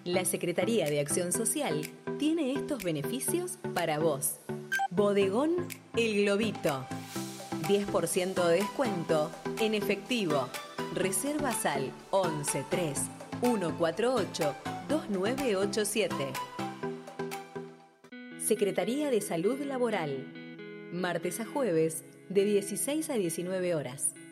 La Secretaría de Acción Social tiene estos beneficios para vos. Bodegón El Globito. 10% de descuento en efectivo. Reservas al 11 3 148 2987. Secretaría de Salud Laboral. Martes a jueves de 16 a 19 horas.